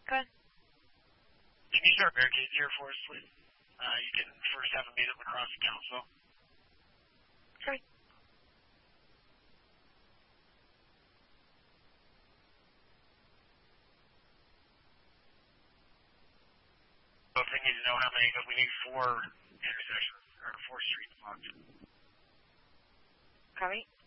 Go ahead. Can you start barricades here for us, please? You can first have a meet up across the council. Sorry. So they need to know how many, because we need 4 intersections, or 4 streets locked. Copy.